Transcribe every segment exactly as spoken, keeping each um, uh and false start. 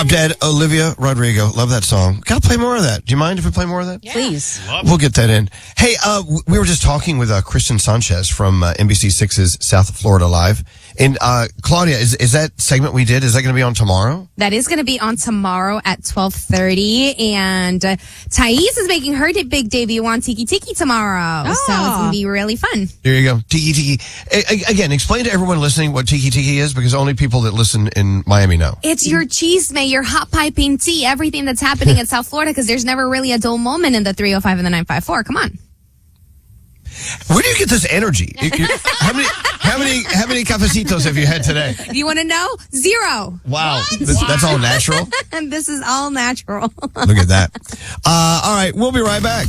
Dead, Olivia Rodrigo. Love that song. Gotta play more of that. Do you mind if we play more of that? Yeah. Please. We'll get that in. Hey, uh, we were just talking with uh, Kristen Sanchez from uh, N B C six's South Florida Live. And uh, Claudia, is is that segment we did, is that going to be on tomorrow? That is going to be on tomorrow at twelve thirty. And uh, Thais is making her big debut on Tiki Tiki tomorrow. Oh. So it's going to be really fun. There you go. Tiki Tiki. A- again, explain to everyone listening what Tiki Tiki is, because only people that listen in Miami know. It's your chisme, your hot piping tea, everything that's happening in South Florida, because there's never really a dull moment in the three oh five and the nine five four. Come on. Where do you get this energy? How many, how many, how many cafecitos have you had today? Do you want to know? Zero. Wow. This, that's all natural? And this is all natural. Look at that. Uh, all right. We'll be right back.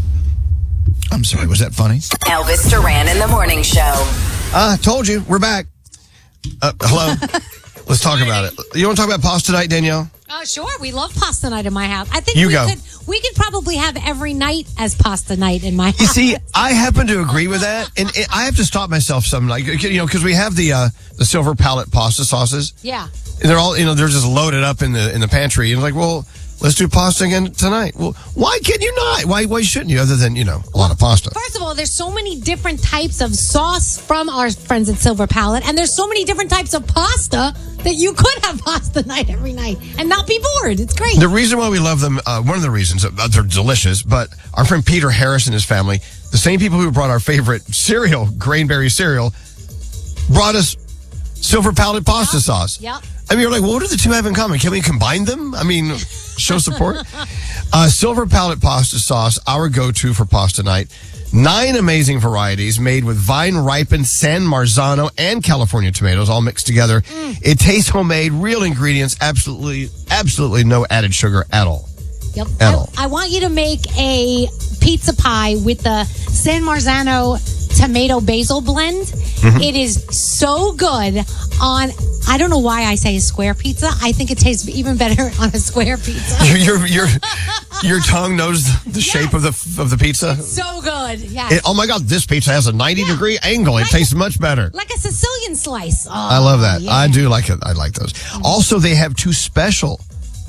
I'm sorry. Was that funny? Elvis Duran in the morning show. Ah, uh, told you. We're back. Uh, hello. Let's talk about it. You want to talk about pasta night, Danielle? Uh, sure. We love pasta night in my house. I think you we go. could we could probably have every night as pasta night in my house. You see, I happen to agree with that, and it, I have to stop myself some, like, you know, because we have the uh, the silver palette pasta sauces. Yeah. And they're all, you know, they're just loaded up in the in the pantry. And it's like, well, let's do pasta again tonight. Well, why can you not? Why why shouldn't you? Other than, you know, a lot of pasta. First of all, there's so many different types of sauce from our friends at Silver Palette, and there's so many different types of pasta that you could have pasta night every night and not be bored. It's great. The reason why we love them, uh, one of the reasons, uh, they're delicious, but our friend Peter Harris and his family, the same people who brought our favorite cereal, Grainberry cereal, brought us Silver Palette pasta yep. sauce. Yep. I mean, you're like, well, what do the two have in common? Can we combine them? I mean, show support. uh, Silver Palette pasta sauce, our go-to for pasta night. Nine amazing varieties made with vine-ripened San Marzano and California tomatoes all mixed together. Mm. It tastes homemade, real ingredients, absolutely, absolutely no added sugar at all. Yep. At I, all. I want you to make a pizza pie with the San Marzano tomato basil blend. Mm-hmm. It is so good on, I don't know why I say a square pizza. I think it tastes even better on a square pizza. Your your your, your tongue knows the yes. shape of the of the pizza. It's so good. Yeah. It, oh my God, this pizza has a ninety yeah. degree angle. It like tastes a, much better. Like a Sicilian slice. Oh, I love that. Yeah. I do like it. I like those. Mm-hmm. Also, they have two special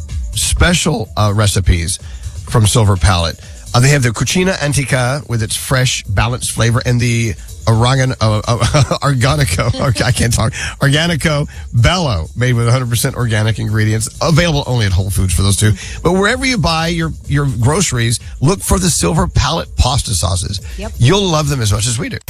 special uh, recipes from Silver Palette. Uh, they have the Cucina Antica with its fresh, balanced flavor, and the Oregon, uh, uh, Organico, I can't talk, Organico Bello, made with one hundred percent organic ingredients, available only at Whole Foods for those two. But wherever you buy your, your groceries, look for the Silver Palette pasta sauces. Yep. You'll love them as much as we do.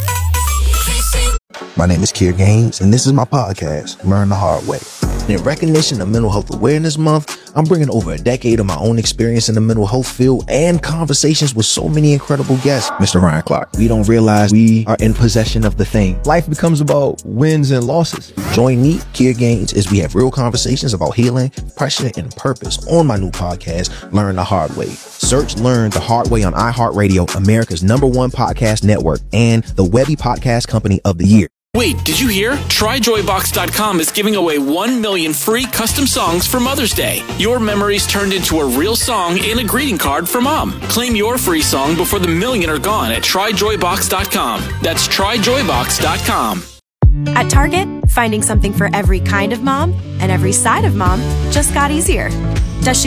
My name is Kier Gaines, and this is my podcast, Learn the Hard Way. In recognition of Mental Health Awareness Month, I'm bringing over a decade of my own experience in the mental health field and conversations with so many incredible guests. Mister Ryan Clark, we don't realize we are in possession of the thing. Life becomes about wins and losses. Join me, Kier Gaines, as we have real conversations about healing, pressure, and purpose on my new podcast, Learn the Hard Way. Search Learn the Hard Way on iHeartRadio, America's number one podcast network, and the Webby Podcast Company of the Year. Wait, did you hear? Try Joy Box dot com is giving away one million free custom songs for Mother's Day. Your memories turned into a real song and a greeting card for Mom. Claim your free song before the million are gone at Try Joy Box dot com. That's Try Joy Box dot com. At Target, finding something for every kind of mom and every side of mom just got easier. Does she